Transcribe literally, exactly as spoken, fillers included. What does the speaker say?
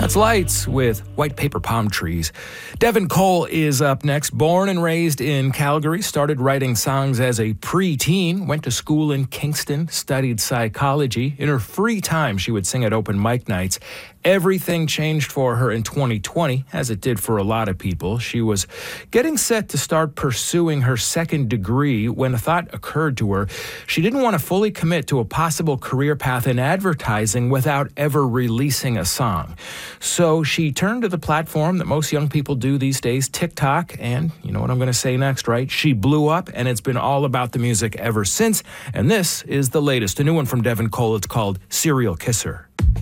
That's Lights with White Paper Palm Trees. Devin Cole is up next. Born and raised in Calgary, started writing songs as a preteen, went to school in Kingston, studied psychology. In her free time, she would sing at open mic nights. Everything changed for her in twenty twenty, as it did for a lot of people. She was getting set to start pursuing her second degree when a thought occurred to her. She didn't want to fully commit to a possible career path in advertising without ever releasing a song. So she turned to the platform that most young people do these days, TikTok, and you know what I'm going to say next, right? She blew up, and it's been all about the music ever since. And this is the latest, a new one from Devin Cole. It's called Serial Kisser.